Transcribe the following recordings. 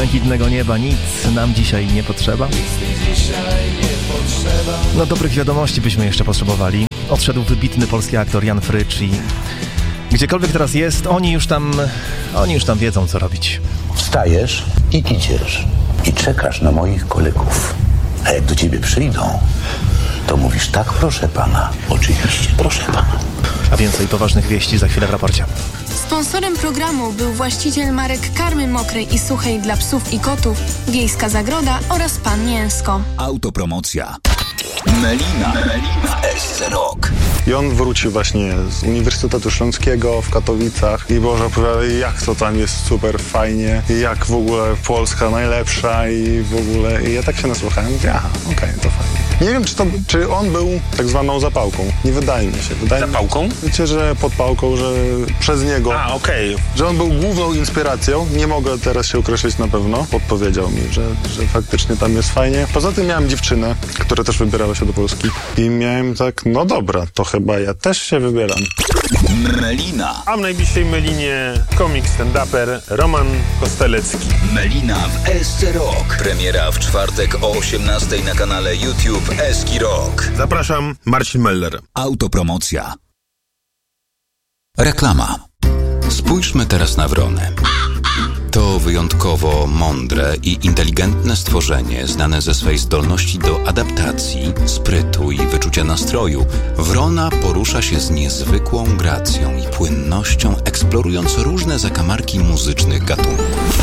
błękitnego nieba nic nam dzisiaj nie potrzeba. No dobrych wiadomości byśmy jeszcze potrzebowali. Odszedł wybitny polski aktor Jan Frycz i gdziekolwiek teraz jest, oni już tam wiedzą, co robić. Wstajesz i idziesz. I czekasz na moich kolegów. A jak do ciebie przyjdą, to mówisz tak, proszę pana. Oczywiście, proszę pana. A więcej poważnych wieści za chwilę w raporcie. Sponsorem programu był właściciel marek karmy mokrej i suchej dla psów i kotów, Wiejska Zagroda oraz Pan Mięsko. Autopromocja. Melina w SC Rock. I on wrócił właśnie z Uniwersytetu Śląskiego w Katowicach i Boże opowiada, jak to tam jest super fajnie, i jak w ogóle Polska najlepsza i w ogóle... I ja tak się nasłuchałem, mówię, aha, okej, to fajnie. Nie wiem, czy on był tak zwaną zapałką. Nie wydaje mi się. Zapałką? Wiecie, że podpałką, że przez niego... Że on był główną inspiracją. Nie mogę teraz się określić na pewno. Podpowiedział mi, że faktycznie tam jest fajnie. Poza tym miałem dziewczynę, która też wybierała się do Polski. I miałem tak, no dobra, to chyba ja też się wybieram. Melina. A w najbliższej Melinie komik stand-uper Roman Kostelecki. Melina w SC Rock. Premiera w czwartek o 18:00 na kanale YouTube SC Rock. Zapraszam, Marcin Meller. Autopromocja. Reklama. Spójrzmy teraz na wronę. To wyjątkowo mądre i inteligentne stworzenie, znane ze swej zdolności do adaptacji, sprytu i wyczucia nastroju. Wrona porusza się z niezwykłą gracją i płynnością, eksplorując różne zakamarki muzycznych gatunków.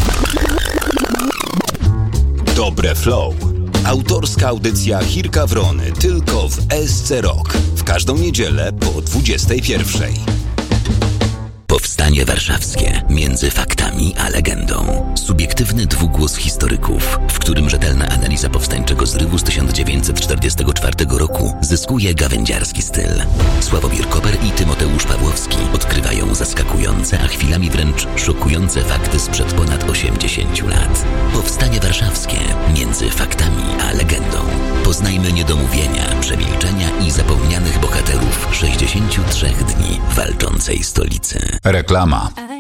Dobre flow. Autorska audycja Chirka Wrony tylko w SC Rock. W każdą niedzielę po 21:00. Powstanie warszawskie. Między faktami a legendą. Subiektywny dwugłos historyków, w którym rzetelna analiza powstańczego zrywu z 1944 roku zyskuje gawędziarski styl. Sławomir Koper i Tymoteusz Pawłowski odkrywają zaskakujące, a chwilami wręcz szokujące fakty sprzed ponad 80 lat. Powstanie warszawskie. Między faktami a legendą. Poznajmy niedomówienia, przemilczenia i zapomnianych bohaterów 63 dni walczącej stolicy. Reklama.